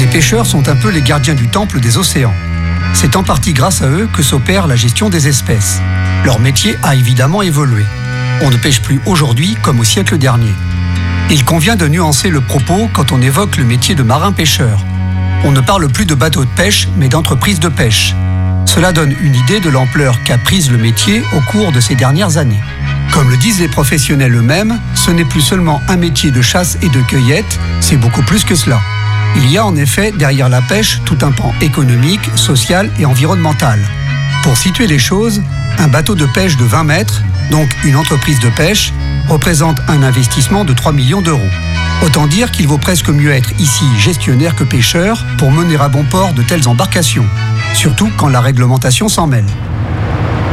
pêcheurs sont un peu les gardiens du temple des océans. C'est en partie grâce à eux que s'opère la gestion des espèces. Leur métier a évidemment évolué. On ne pêche plus aujourd'hui comme au siècle dernier. Il convient de nuancer le propos quand on évoque le métier de marin-pêcheur. On ne parle plus de bateau de pêche, mais d'entreprise de pêche. Cela donne une idée de l'ampleur qu'a prise le métier au cours de ces dernières années. Comme le disent les professionnels eux-mêmes, ce n'est plus seulement un métier de chasse et de cueillette, c'est beaucoup plus que cela. Il y a en effet derrière la pêche tout un pan économique, social et environnemental. Pour situer les choses, un bateau de pêche de 20 mètres, donc une entreprise de pêche, représente un investissement de 3 millions d'euros. Autant dire qu'il vaut presque mieux être ici gestionnaire que pêcheur pour mener à bon port de telles embarcations, surtout quand la réglementation s'en mêle.